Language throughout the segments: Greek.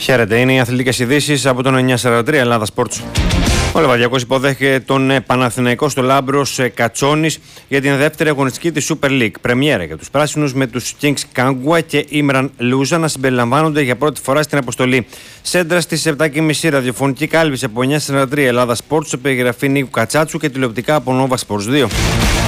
Χαίρετε, είναι οι αθλητικές ειδήσεις από τον 943 Ελλάδα Sports. Ο Λεβαδιακός υποδέχεται τον Παναθηναϊκό στο Λάμπρος Κατσόνης για την δεύτερη αγωνιστική της Super League. Πρεμιέρα για τους πράσινους με τους Kings Κάγκουα και Ήμραν Λούζα να συμπεριλαμβάνονται για πρώτη φορά στην αποστολή. Σέντρα στις 7.30 ραδιοφωνική κάλυψη από 943 Ελλάδα Sports σε περιγραφή Νίκου Κατσάτσου και τηλεοπτικά από Nova Sports 2.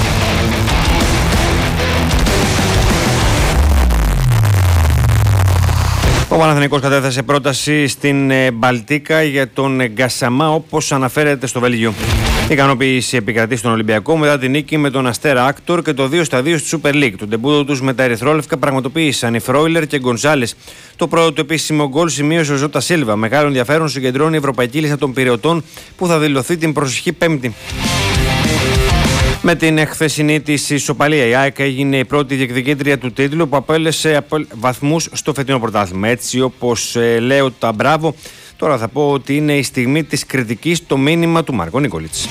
Ο Παναθηναϊκός κατέθεσε πρόταση στην Μπαλτίκα για τον Γκασαμά, όπως αναφέρεται στο Βέλγιο. Η ικανοποίηση επικρατεί στον Ολυμπιακό μετά την νίκη με τον Αστέρα Άκτορ και το 2-2 στη Super League. Τον τεμπούτο τους με τα ερυθρόλευκα πραγματοποίησαν οι Φρόιλερ και Γκονζάλες. Το πρώτο του επίσημο γκολ σημείωσε ο Ζώτα Σίλβα. Μεγάλο ενδιαφέρον συγκεντρώνει η Ευρωπαϊκή Λίστα των Πυρεωτών που θα δηλωθεί την προσεχή Πέμπτη. Με την χθεσινή της ισοπαλία, η ΑΕΚ έγινε η πρώτη διεκδικήτρια του τίτλου που απέλεσε βαθμούς στο φετινό πρωτάθλημα. Έτσι, όπως λέω τα μπράβο, τώρα θα πω ότι είναι η στιγμή της κριτικής, το μήνυμα του Μάρκο Νίκολιτς.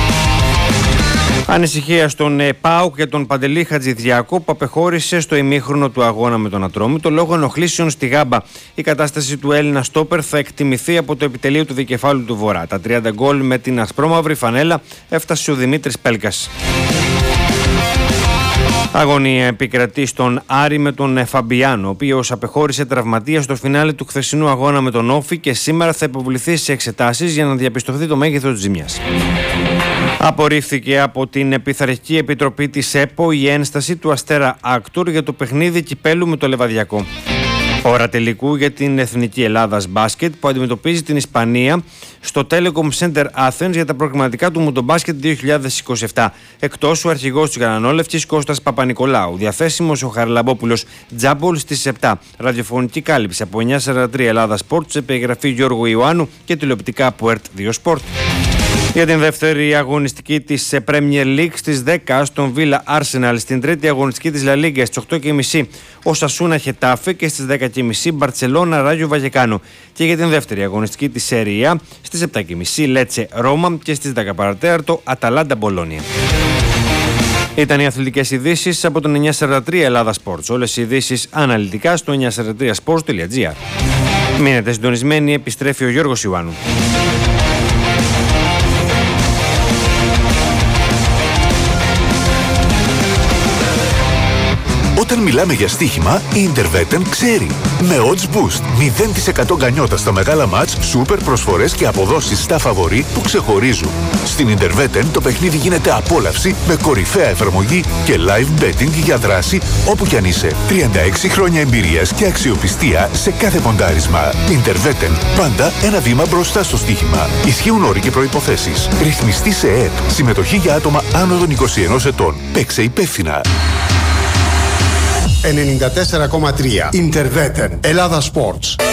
Ανησυχία στον ΠΑΟΚ για τον Παντελή Χατζηδιακό που απεχώρησε στο ημίχρονο του αγώνα με τον Ατρόμητο λόγω ενοχλήσεων στη γάμπα. Η κατάσταση του Έλληνα στόπερ θα εκτιμηθεί από το επιτελείο του δικεφάλου του Βορρά. Τα 30 γκολ με την ασπρόμαυρη φανέλα έφτασε ο Δημήτρης Πέλκας. Αγωνία επικρατεί στον Άρη με τον Φαμπιάνο, ο οποίος απεχώρησε τραυματία στο φινάλε του χθεσινού αγώνα με τον Όφη και σήμερα θα υποβληθεί σε εξετάσεις για να διαπιστωθεί το μέγεθος της ζημιάς. Απορρίφθηκε από την Επιθαρχική Επιτροπή της ΕΠΟ η ένσταση του Αστέρα Άκτορ για το παιχνίδι κυπέλου με το Λεβαδιακό. Ώρα τελικού για την Εθνική Ελλάδας Μπάσκετ που αντιμετωπίζει την Ισπανία στο Telecom Center Athens για τα προγραμματικά του Μουντομπάσκετ 2027. Εκτός ο αρχηγός της Γαλανόλευκης Κώστας Παπα-Νικολάου. Διαθέσιμος ο Χαρλαμπόπουλος Τζάμπολ στις 7. Ραδιοφωνική κάλυψη από 943 Ελλάδα Sport σε περιγραφή Γιώργου Ιωάννου και τηλεοπτικά από ΕΡΤ 2 Sport. Για την δεύτερη αγωνιστική της Premier League στις 10 στον Villa Arsenal, στην τρίτη αγωνιστική της La Liga στις 8.30 ο Σασούνα Χετάφε και στις 10.30 Μπαρτσελώνα Ράγιο Βαγεκάνο. Και για την δεύτερη αγωνιστική της Serie A στις 7.30 Λέτσε Ρώμα και στις 10 παρατέταρτο Αταλάντα Μπολόνια. Ήταν οι αθλητικές ειδήσεις από τον 943 Ελλάδα Sports. Όλες οι ειδήσεις αναλυτικά στο 943sports.gr. Μείνετε συντονισμένοι, επιστρέφει ο Γιώργος Ιωάννου. Όταν μιλάμε για στοίχημα, η Interveten ξέρει. Με Odds Boost, 0% γκανιότα στα μεγάλα μάτς, σούπερ προσφορές και αποδόσεις στα φαβορί που ξεχωρίζουν. Στην Interveten το παιχνίδι γίνεται απόλαυση με κορυφαία εφαρμογή και live betting για δράση όπου κι αν είσαι. 36 χρόνια εμπειρίας και αξιοπιστία σε κάθε ποντάρισμα. Interveten, πάντα ένα βήμα μπροστά στο στοίχημα. Ισχύουν όροι και προϋποθέσεις. Ρυθμιστή σε ΕΕΠ. Συμμετοχή για άτομα άνω των 21 ετών. Παίξε υπεύθυνα. 94,3 Interveten Ελλάδα Sports.